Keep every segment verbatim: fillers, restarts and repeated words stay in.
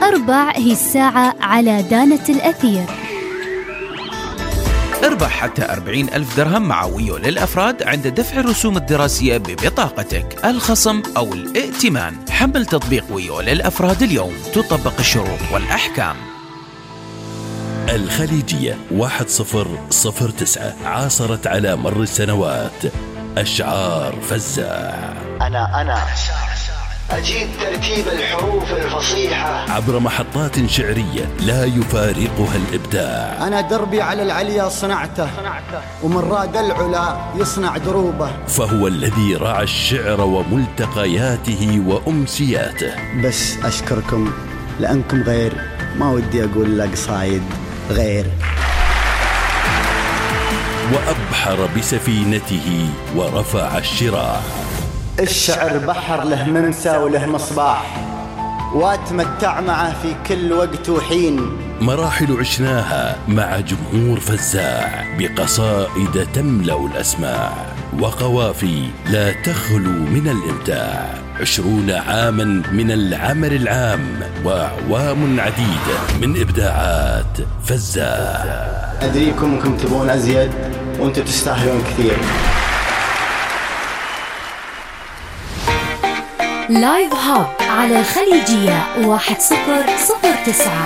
أربع هي الساعة على دانة الأثير. اربح حتى أربعين ألف درهم مع ويو للأفراد عند دفع الرسوم الدراسية ببطاقتك، الخصم أو الائتمان. حمل تطبيق ويو للأفراد اليوم، تطبق الشروط والأحكام. الخليجية واحد صفر صفر تسعة عاصرت على مر السنوات أشعار فزاع. أنا أنا أجيد ترتيب الحروف الفصيحة عبر محطات شعرية لا يفارقها الإبداع. أنا دربي على العليا صنعته، ومن راد العلا يصنع دروبه. فهو الذي رعى الشعر وملتقياته وأمسياته. بس أشكركم لأنكم غير، ما ودي أقول لك صايد غير. وأبحر بسفينته ورفع الشراع. الشعر بحر له ممسى وله مصباح، واتمتع معه في كل وقت وحين. مراحل عشناها مع جمهور فزاع بقصائد تملأ الأسماع، وقوافي لا تخلو من الإمتاع. عشرون عاما من العمل العام وأعوام عديدة من إبداعات فزاع. أدريكم أنكم تبون أزيد وأنتم تستاهلون كثير. لايف هاب على الخليجية واحد صفر صفر تسعة.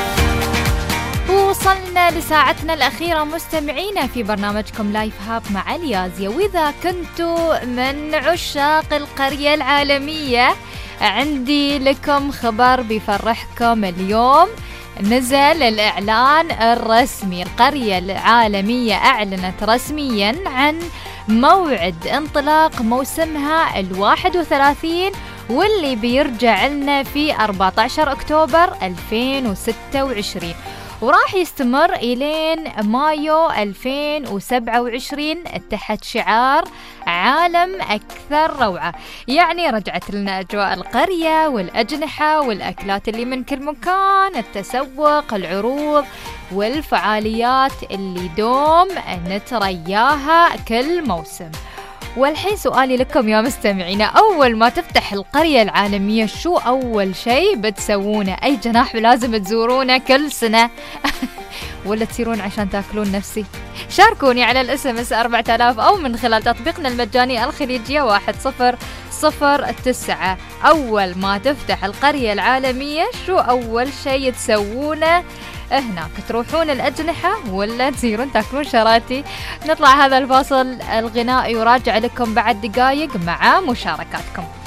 وصلنا لساعتنا الأخيرة مستمعينا في برنامجكم لايف هاب مع اليازية. وإذا كنتوا من عشاق القرية العالمية، عندي لكم خبر بيفرحكم اليوم. نزل الإعلان الرسمي، القرية العالمية أعلنت رسميا عن موعد انطلاق موسمها الواحد وثلاثين، واللي بيرجع لنا في أربعة عشر أكتوبر ألفين وستة وعشرين، وراح يستمر إلين مايو ألفين وسبعة وعشرين تحت شعار عالم أكثر روعة. يعني رجعت لنا أجواء القرية والأجنحة والأكلات اللي من كل مكان، التسوق، العروض والفعاليات اللي دوم نترياها كل موسم. والحين سؤالي لكم يا مستمعين، أول ما تفتح القرية العالمية شو أول شيء بتسوونه؟ أي جناح لازم تزورونه كل سنة؟ ولا تسيرون عشان تاكلون نفسي؟ شاركوني على الاسم اس أربعة آلاف أو من خلال تطبيقنا المجاني الخليجية واحد صفر صفر تسعة. أول ما تفتح القرية العالمية شو أول شيء تسوونه هناك؟ تروحون الأجنحة ولا تسيرون تاكلون شراتي؟ نطلع هذا الفاصل الغنائي وراجع لكم بعد دقايق مع مشاركاتكم.